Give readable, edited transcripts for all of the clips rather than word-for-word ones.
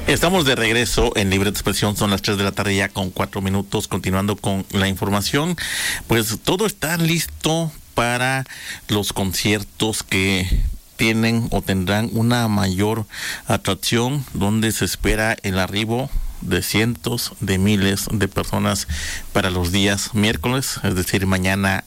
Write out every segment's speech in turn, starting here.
Estamos de regreso en Libre Expresión, son las 3 de la tarde ya con 4 minutos, continuando con la información. Pues todo está listo para los conciertos que tienen o tendrán una mayor atracción, donde se espera el arribo de cientos de miles de personas para los días miércoles, es decir, mañana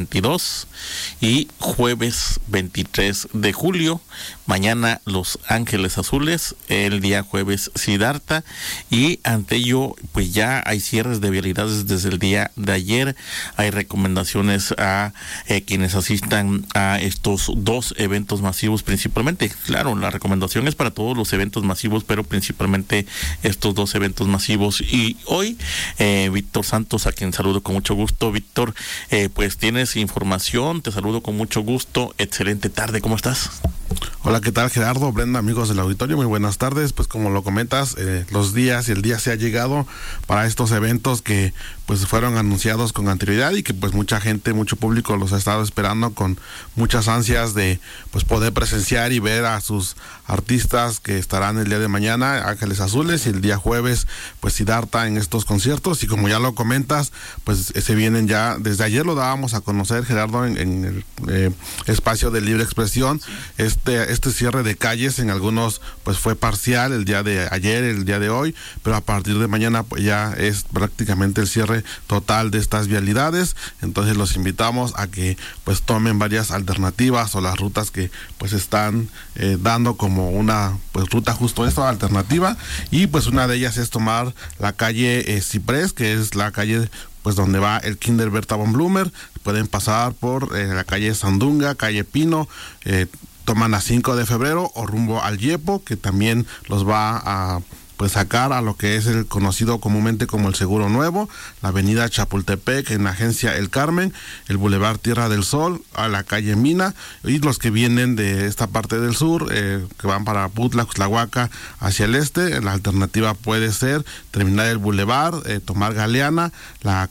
22 y jueves 23 de julio. Mañana Los Ángeles Azules, el día jueves Siddhartha, y ante ello pues ya hay cierres de vialidades desde el día de ayer. Hay recomendaciones a quienes asistan a estos dos eventos masivos principalmente. Claro, la recomendación es para todos los eventos masivos, pero principalmente estos dos eventos masivos. Y hoy Víctor Santos, a quien saludo con mucho gusto. Víctor, pues tienes información, te saludo con mucho gusto. Excelente tarde, ¿cómo estás? Hola, ¿qué tal, Gerardo, Brenda, amigos del auditorio? Muy buenas tardes. Pues como lo comentas, los días y el día se ha llegado para estos eventos que pues fueron anunciados con anterioridad y que pues mucha gente, mucho público los ha estado esperando con muchas ansias de pues poder presenciar y ver a sus artistas que estarán el día de mañana, Ángeles Azules, y el día jueves pues Siddhartha en estos conciertos. Y como ya lo comentas, pues se vienen ya, desde ayer lo dábamos a conocer, Gerardo, en el espacio de Libre Expresión. Este cierre de calles en algunos pues fue parcial el día de ayer, el día de hoy, pero a partir de mañana pues ya es prácticamente el cierre total de estas vialidades. Entonces los invitamos a que pues tomen varias alternativas o las rutas que pues están dando como una pues ruta justo esta alternativa, y pues una de ellas es tomar la calle Ciprés, que es la calle pues donde va el Kinder Berta von Blumer. Pueden pasar por la calle Sandunga, calle Pino, toman a 5 de febrero o rumbo al Yepo, que también los va a pues sacar a lo que es el conocido comúnmente como el Seguro Nuevo, la avenida Chapultepec en la agencia El Carmen, el Boulevard Tierra del Sol, a la calle Mina, y los que vienen de esta parte del sur, que van para Putla, Cuxtlahuaca, hacia el este, la alternativa puede ser terminar el Boulevard, tomar Galeana, la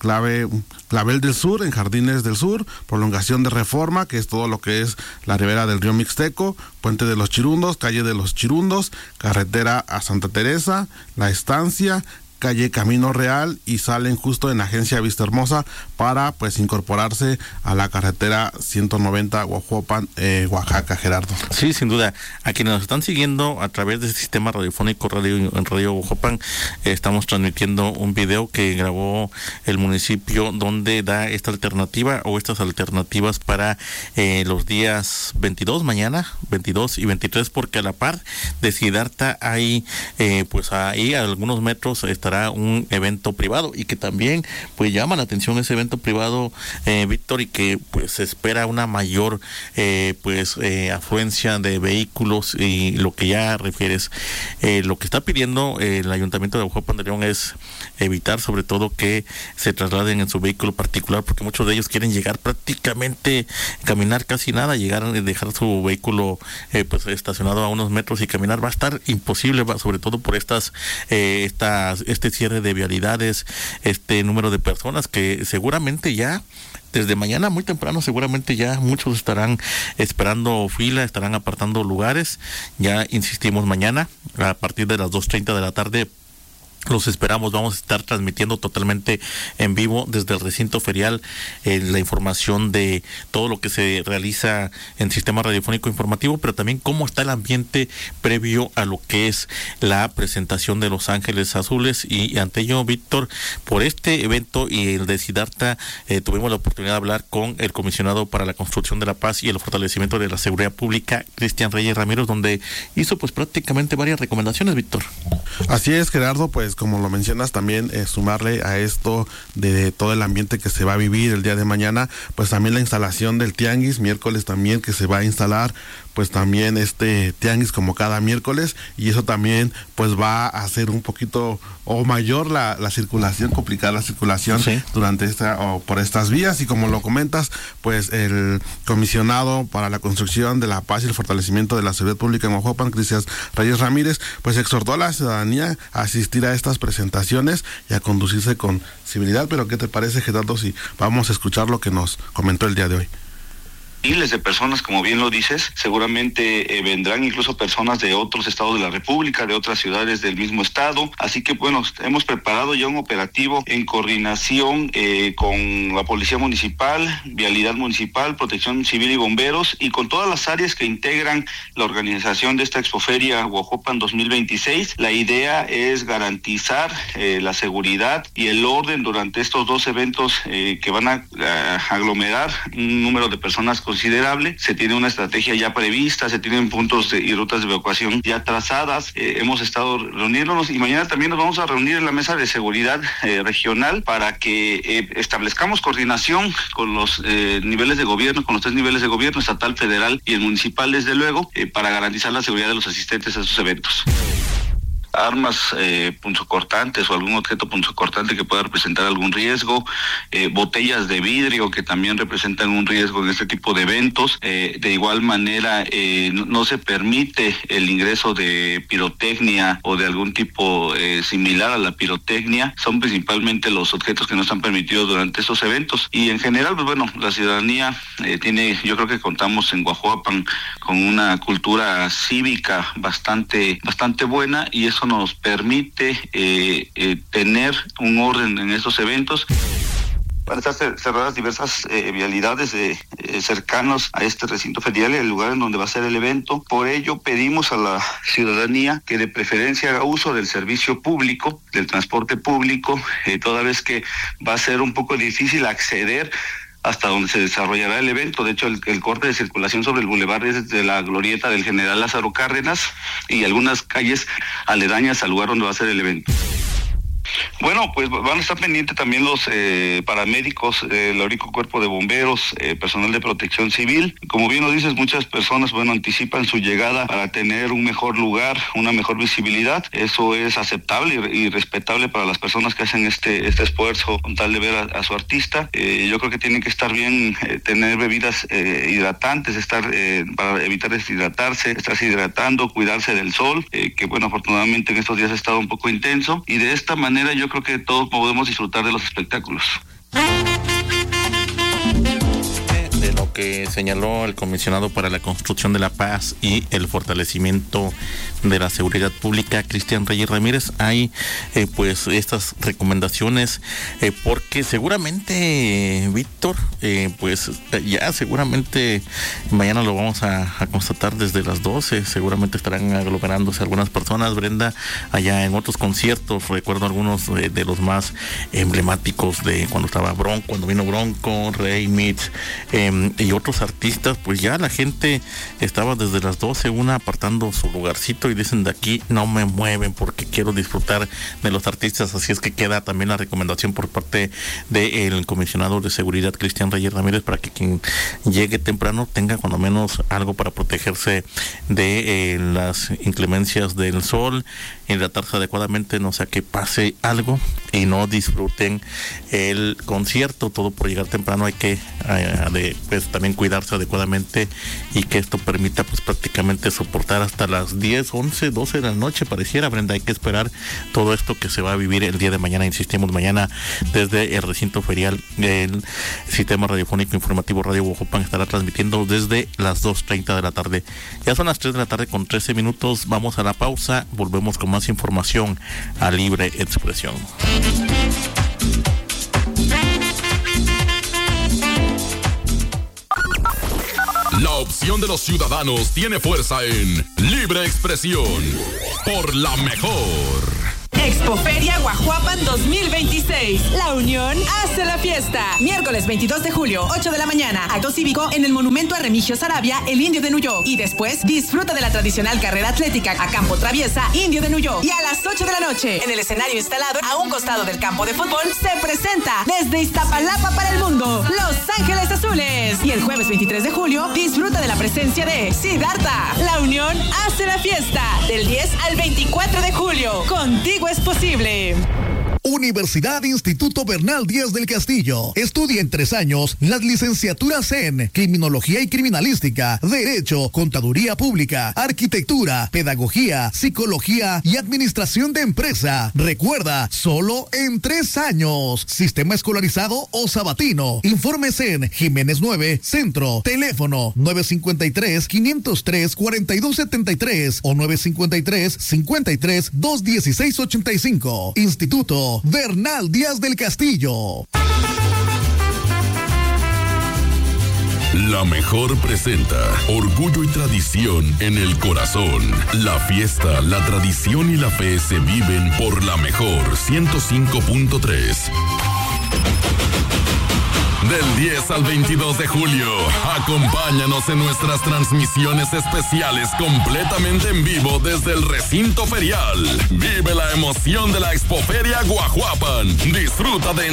Clavel del Sur, en Jardines del Sur, prolongación de Reforma, que es todo lo que es la ribera del río Mixteco, Puente de los Chirundos, calle de los Chirundos, carretera a Santa Teresa, La Estancia, calle Camino Real, y salen justo en la agencia Vista Hermosa para pues incorporarse a la carretera 190 Huajuapan, Oaxaca, Gerardo. Sí, sin duda. A quienes nos están siguiendo a través del sistema radiofónico en Radio Oaxapan, estamos transmitiendo un video que grabó el municipio donde da esta alternativa o estas alternativas para los días 22, mañana 22 y 23, porque a la par de Siddhartha hay pues ahí a algunos metros está un evento privado, y que también pues llama la atención ese evento privado, Víctor, y que pues se espera una mayor afluencia de vehículos. Y lo que ya refieres, lo que está pidiendo el Ayuntamiento de Oaxacan de León es evitar sobre todo que se trasladen en su vehículo particular, porque muchos de ellos quieren llegar prácticamente, caminar casi nada, llegar a dejar su vehículo pues estacionado a unos metros y caminar va a estar imposible, sobre todo por este cierre de vialidades, este número de personas que seguramente ya desde mañana muy temprano, seguramente ya muchos estarán esperando fila, estarán apartando lugares. Ya insistimos, mañana a partir de las 2:30 de la tarde los esperamos. Vamos a estar transmitiendo totalmente en vivo desde el recinto ferial la información de todo lo que se realiza en sistema radiofónico informativo, pero también cómo está el ambiente previo a lo que es la presentación de Los Ángeles Azules. Y ante ello, Víctor, por este evento y el de Siddhartha, tuvimos la oportunidad de hablar con el comisionado para la construcción de la paz y el fortalecimiento de la seguridad pública, Cristian Reyes Ramírez, donde hizo pues prácticamente varias recomendaciones, Víctor. Así es, Gerardo, pues como lo mencionas también, sumarle a esto de todo el ambiente que se va a vivir el día de mañana, pues también la instalación del tianguis, miércoles también que se va a instalar pues también este tianguis como cada miércoles, y eso también pues va a hacer un poquito o mayor la circulación, complicar la circulación sí, durante por estas vías. Y como lo comentas, pues el comisionado para la construcción de la paz y el fortalecimiento de la seguridad pública en Oaxacan, Cristian Reyes Ramírez, pues exhortó a la ciudadanía a asistir a estas presentaciones y a conducirse con civilidad. Pero ¿qué te parece, Gerardo, si vamos a escuchar lo que nos comentó el día de hoy? Miles de personas, como bien lo dices, seguramente vendrán incluso personas de otros estados de la República, de otras ciudades del mismo estado, así que bueno, hemos preparado ya un operativo en coordinación con la Policía Municipal, Vialidad Municipal, Protección Civil y Bomberos, y con todas las áreas que integran la organización de esta Expoferia Huajuapan 2026. La idea es garantizar la seguridad y el orden durante estos dos eventos que van a aglomerar un número de personas considerable. Se tiene una estrategia ya prevista, se tienen puntos y rutas de evacuación ya trazadas. Hemos estado reuniéndonos y mañana también nos vamos a reunir en la mesa de seguridad regional para que establezcamos coordinación con los niveles de gobierno, con los 3 niveles de gobierno, estatal, federal y el municipal, desde luego, para garantizar la seguridad de los asistentes a estos eventos. Armas punzocortantes o algún objeto punzocortante que pueda representar algún riesgo, botellas de vidrio que también representan un riesgo en este tipo de eventos. De igual manera, no se permite el ingreso de pirotecnia o de algún tipo similar a la pirotecnia. Son principalmente los objetos que no están permitidos durante estos eventos. Y en general, pues bueno, la ciudadanía yo creo que contamos en Huajuapan con una cultura cívica bastante buena, y eso nos permite tener un orden en estos eventos. Van a estar cerradas diversas vialidades cercanos a este recinto ferial, el lugar en donde va a ser el evento. Por ello pedimos a la ciudadanía que de preferencia haga uso del servicio público, del transporte público, toda vez que va a ser un poco difícil acceder hasta donde se desarrollará el evento. De hecho, el corte de circulación sobre el bulevar es desde la glorieta del General Lázaro Cárdenas y algunas calles aledañas al lugar donde va a ser el evento. Bueno, pues van a estar pendientes también los paramédicos, el Aurico Cuerpo de Bomberos, personal de Protección Civil. Como bien lo dices, muchas personas, anticipan su llegada para tener un mejor lugar, una mejor visibilidad. Eso es aceptable y respetable para las personas que hacen este esfuerzo con tal de ver a su artista. Yo creo que tienen que estar bien, tener bebidas hidratantes, para evitar deshidratarse, estarse hidratando, cuidarse del sol, que afortunadamente en estos días ha estado un poco intenso, y de esta manera yo creo que todos podemos disfrutar de los espectáculos. De lo que señaló el comisionado para la construcción de la paz y el fortalecimiento de la seguridad pública, Cristian Reyes Ramírez, hay pues estas recomendaciones, porque seguramente, Víctor, pues ya seguramente mañana lo vamos a constatar desde las 12, seguramente estarán aglomerándose algunas personas, Brenda, allá en otros conciertos. Recuerdo algunos de los más emblemáticos de cuando vino Bronco, Rey Mitch, y otros artistas. Pues ya la gente estaba desde las 12, apartando su lugarcito, y dicen: de aquí no me mueven porque quiero disfrutar de los artistas. Así es que queda también la recomendación por parte del comisionado de seguridad, Cristian Reyes Ramírez, para que quien llegue temprano tenga cuando menos algo para protegerse de las inclemencias del sol, hidratarse adecuadamente, no sea que pase algo y no disfruten el concierto. Todo por llegar temprano. Hay que pues también cuidarse adecuadamente, y que esto permita pues prácticamente soportar hasta las 10, 11, 12 de la noche, pareciera, Brenda. Hay que esperar todo esto que se va a vivir el día de mañana. Insistimos, mañana desde el recinto ferial, el Sistema Radiofónico Informativo Radio Huajuapan estará transmitiendo desde las 2:30 de la tarde. Ya son las 3 de la tarde con 13 minutos. Vamos a la pausa, volvemos con más información a Libre Expresión. La opción de los ciudadanos tiene fuerza en Libre Expresión por la mejor. Expoferia Huajuapan 2026. La unión hace la fiesta. Miércoles 22 de julio, 8 de la mañana. Acto cívico en el monumento a Remigio Saravia, el Indio de Nuyo. Y después disfruta de la tradicional carrera atlética a campo traviesa Indio de Nuyo. Y a las 8 de la noche, en el escenario instalado a un costado del campo de fútbol, se presenta desde Iztapalapa para el mundo, Los Ángeles Azules. Y el jueves 23 de julio, disfruta de la presencia de Siddhartha. La unión hace la fiesta. Del 10 al 24 de julio. Contigo es posible. Universidad Instituto Bernal Díaz del Castillo. Estudia en 3 años las licenciaturas en Criminología y Criminalística, Derecho, Contaduría Pública, Arquitectura, Pedagogía, Psicología y Administración de Empresa. Recuerda, solo en 3 años. Sistema escolarizado o sabatino. Informes en Jiménez 9, Centro. Teléfono 953-503-4273 o 953-53-21685. Instituto Bernal Díaz del Castillo. La Mejor presenta Orgullo y Tradición en el Corazón. La fiesta, la tradición y la fe se viven por La Mejor 105.3. Del 10 al 22 de julio, acompáñanos en nuestras transmisiones especiales completamente en vivo desde el recinto ferial. Vive la emoción de la Expoferia Guajuapan. Disfruta de